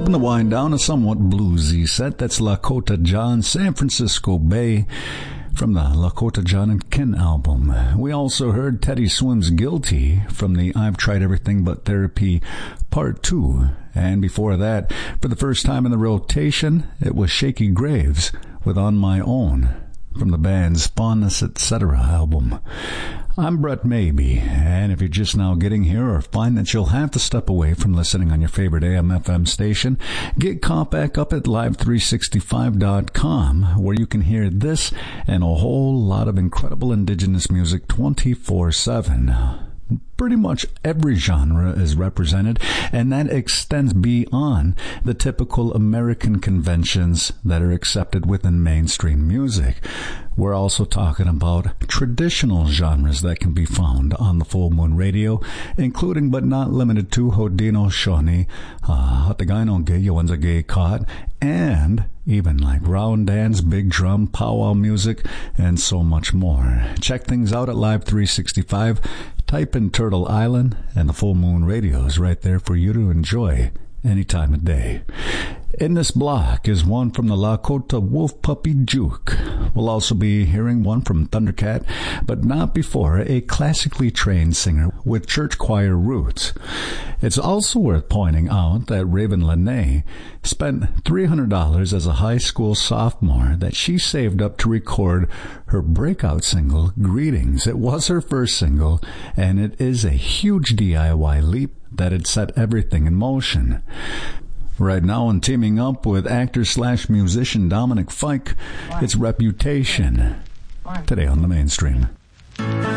helping to wind down a somewhat bluesy set. That's Lakota John, San Francisco Bay, from the Lakota John and Ken album. We also heard Teddy Swims Guilty from the I've Tried Everything But Therapy Part 2. And before that, for the first time in the rotation, it was Shaky Graves with On My Own from the band's Fondness Etc. album. I'm Brett Maybe, and if you're just now getting here or find that you'll have to step away from listening on your favorite AM/FM station, get caught back up at live365.com, where you can hear this and a whole lot of incredible indigenous music 24/7. Pretty much every genre is represented, and that extends beyond the typical American conventions that are accepted within mainstream music. We're also talking about traditional genres that can be found on the Full Moon Radio, including but not limited to Hodino Shoni, Hatagaino Ge, Yawanza Ge Kot, and even like round dance, big drum, powwow music, and so much more. Check things out at Live 365. Type in Turtle Island, and the Full Moon Radio is right there for you to enjoy any time of day. In this block is one from the Lakota Wolf Puppy Juke. We'll also be hearing one from Thundercat, but not before a classically trained singer with church choir roots. It's also worth pointing out that Raven Lene spent $300 as a high school sophomore that she saved up to record her breakout single, Greetings. It was her first single, and it is a huge DIY leap that had set everything in motion. Right now, and teaming up with actor/musician Dominic Fike, it's Reputation, today on the Mainstream.